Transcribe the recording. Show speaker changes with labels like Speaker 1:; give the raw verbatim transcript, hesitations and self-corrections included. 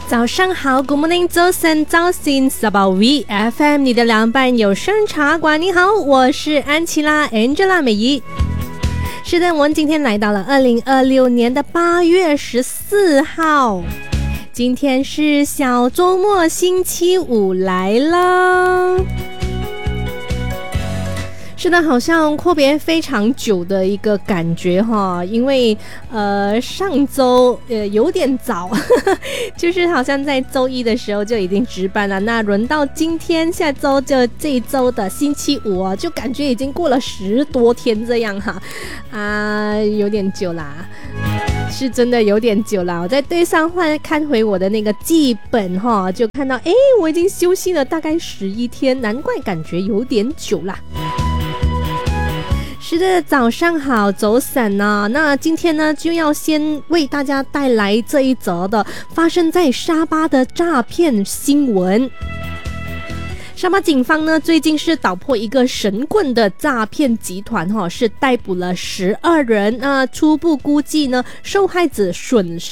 Speaker 1: 早上好 Good morning 早晨早晨 Sabah V F M 你的凉拌有声茶馆，你好，我是安琪拉 Angela 美仪。是的，我们今天来到了二零二六年的八月十四号，今天是小周末，星期五来了。是的，好像阔别非常久的一个感觉哈，因为呃上周呃有点早，呵呵，就是好像在周一的时候就已经值班了，那轮到今天下周就这一周的星期五啊，就感觉已经过了十多天这样哈，啊有点久啦。是真的有点久了，我在对上换看回我的那个记本哈，就看到诶我已经休息了大概十一天，难怪感觉有点久啦。是的，早上好，早晨啊！那今天呢，就要先为大家带来这一则的发生在沙巴的诈骗新闻。沙巴警方呢，最近是捣破一个神棍的诈骗集团，哈，是逮捕了十二人。那初步估计呢，受害者损失